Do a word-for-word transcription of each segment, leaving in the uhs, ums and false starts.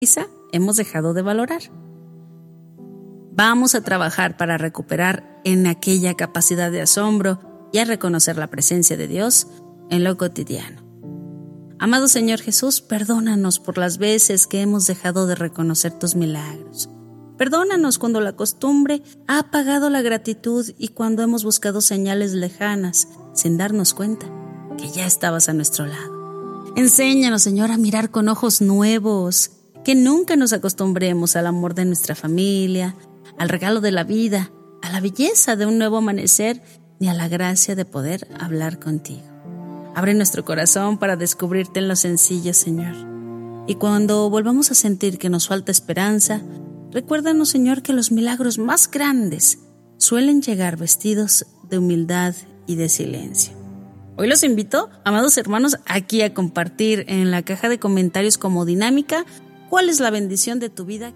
quizá hemos dejado de valorar. Vamos a trabajar para recuperar en aquella capacidad de asombro y a reconocer la presencia de Dios en lo cotidiano. Amado Señor Jesús, perdónanos por las veces que hemos dejado de reconocer tus milagros. Perdónanos cuando la costumbre ha apagado la gratitud y cuando hemos buscado señales lejanas sin darnos cuenta que ya estabas a nuestro lado. Enséñanos, Señor, a mirar con ojos nuevos, que nunca nos acostumbremos al amor de nuestra familia, al regalo de la vida, a la belleza de un nuevo amanecer, ni a la gracia de poder hablar contigo. Abre nuestro corazón para descubrirte en lo sencillo, Señor. Y cuando volvamos a sentir que nos falta esperanza, recuérdanos, Señor, que los milagros más grandes suelen llegar vestidos de humildad y de silencio. Hoy los invito, amados hermanos, aquí a compartir en la caja de comentarios como dinámica cuál es la bendición de tu vida.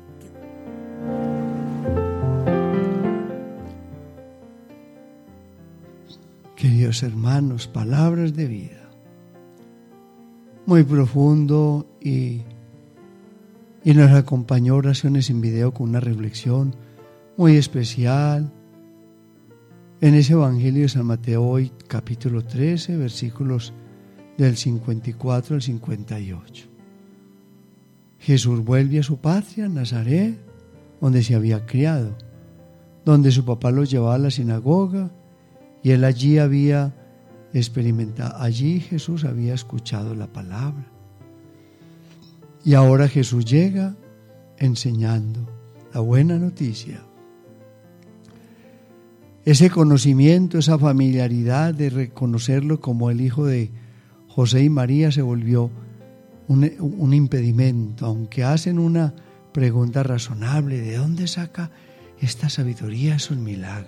Queridos hermanos, palabras de vida. Muy profundo y, y nos acompañó Oraciones en Video con una reflexión muy especial en ese Evangelio de San Mateo, hoy capítulo trece, versículos del cincuenta y cuatro al cincuenta y ocho. Jesús vuelve a su patria, Nazaret, donde se había criado, donde su papá lo llevaba a la sinagoga, y él allí había experimentado, allí Jesús había escuchado la palabra. Y ahora Jesús llega enseñando la buena noticia. Ese conocimiento, esa familiaridad de reconocerlo como el hijo de José y María se volvió un, un impedimento, aunque hacen una pregunta razonable: ¿de dónde saca esta sabiduría, esos milagros?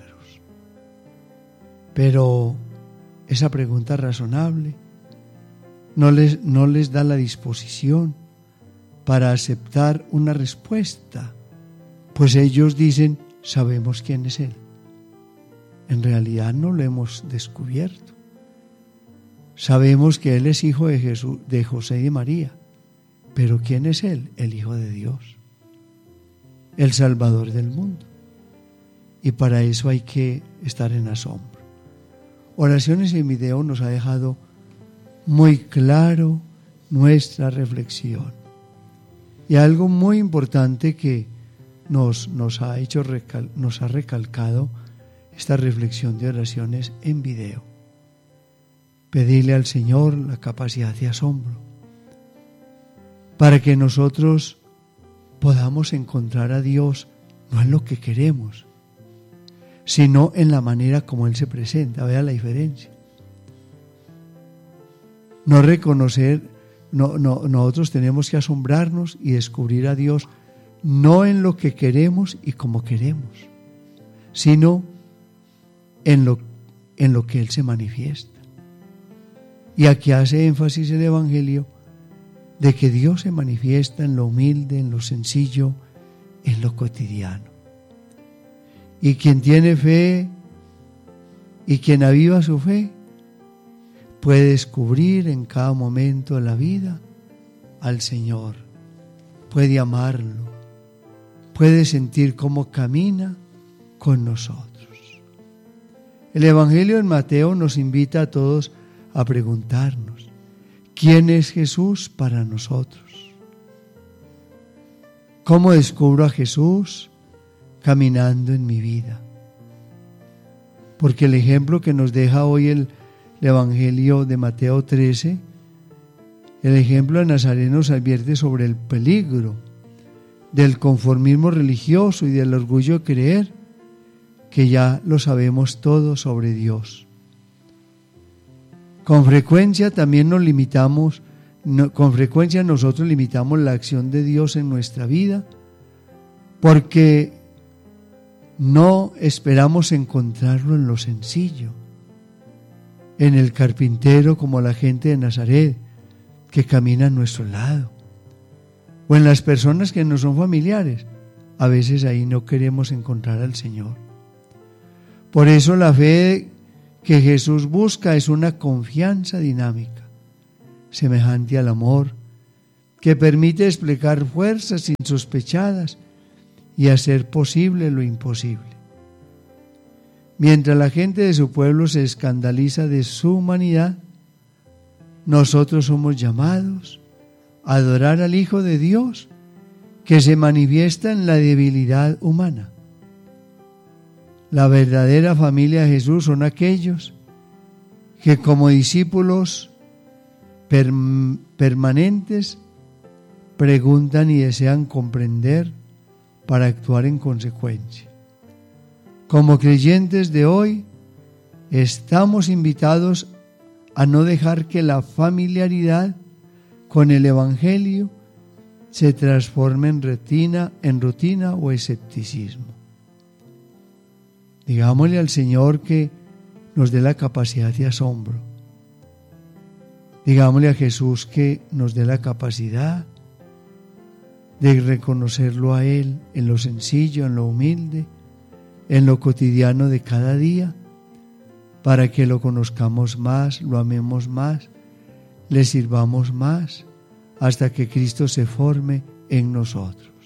Pero esa pregunta razonable no les, no les da la disposición para aceptar una respuesta, pues ellos dicen: sabemos quién es Él. En realidad no lo hemos descubierto. Sabemos que Él es hijo de Jesús, de José y de María, pero ¿quién es Él? El Hijo de Dios, el Salvador del mundo. Y para eso hay que estar en asombro. Oraciones en Video nos ha dejado muy claro nuestra reflexión. Y algo muy importante que nos, nos ha hecho recal, nos ha recalcado esta reflexión de Oraciones en Video. Pedirle al Señor la capacidad de asombro para que nosotros podamos encontrar a Dios no en lo que queremos, sino en la manera como Él se presenta. Vea la diferencia. No reconocer, no, no, nosotros tenemos que asombrarnos y descubrir a Dios no en lo que queremos y como queremos, sino en lo, en lo que Él se manifiesta. Y aquí hace énfasis el Evangelio de que Dios se manifiesta en lo humilde, en lo sencillo, en lo cotidiano. Y quien tiene fe y quien aviva su fe puede descubrir en cada momento de la vida al Señor, puede amarlo, puede sentir cómo camina con nosotros. El Evangelio en Mateo nos invita a todos a preguntarnos: ¿quién es Jesús para nosotros? ¿Cómo descubro a Jesús caminando en mi vida? Porque el ejemplo que nos deja hoy el, el Evangelio de Mateo trece, el ejemplo de Nazaret nos advierte sobre el peligro del conformismo religioso y del orgullo de creer que ya lo sabemos todo sobre Dios. Con frecuencia también nos limitamos, no, con frecuencia nosotros limitamos la acción de Dios en nuestra vida porque no esperamos encontrarlo en lo sencillo, en el carpintero como la gente de Nazaret que camina a nuestro lado, o en las personas que no son familiares. A veces ahí no queremos encontrar al Señor. Por eso la fe que Jesús busca es una confianza dinámica, semejante al amor que permite desplegar fuerzas insospechadas y hacer posible lo imposible. Mientras la gente de su pueblo se escandaliza de su humanidad, nosotros somos llamados a adorar al Hijo de Dios, que se manifiesta en la debilidad humana. La verdadera familia de Jesús son aquellos que como discípulos perm- permanentes preguntan y desean comprender para actuar en consecuencia. Como creyentes de hoy, estamos invitados a no dejar que la familiaridad con el Evangelio se transforme en rutina, en rutina o escepticismo. Digámosle al Señor que nos dé la capacidad de asombro. Digámosle a Jesús que nos dé la capacidad de reconocerlo a Él en lo sencillo, en lo humilde, en lo cotidiano de cada día, para que lo conozcamos más, lo amemos más, le sirvamos más, hasta que Cristo se forme en nosotros.